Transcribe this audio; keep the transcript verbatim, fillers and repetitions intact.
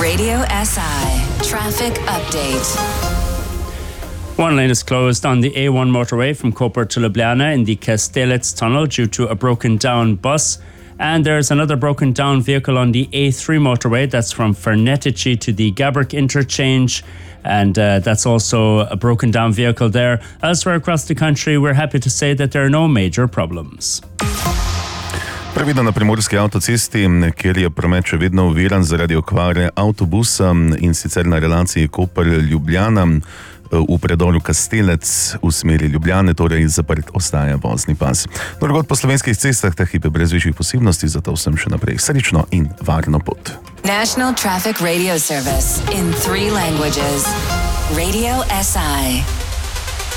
Radio S I Traffic Update. One lane is closed on the A one motorway from Koper to Ljubljana in the Kastelec tunnel due to a broken down bus. And there's another broken down vehicle on the A three motorway that's from Fernetici to the Gabrick interchange. And uh, that's also a broken down vehicle there. Elsewhere across the country, we're happy to say that there are no major problems. Previdno na primorski avtocesti, kjer je promet še vedno oviran zaradi okvare avtobusa in sicer na relaciji Koper-Ljubljana v predoru Kastelec v smeri Ljubljane, torej zaprt ostaja vozni pas. Drugod po slovenskih cestah ta hip je brez višjih posebnosti, zato vsem še naprej srečno in varno pot. National Traffic Radio Service in three languages. Radio S I.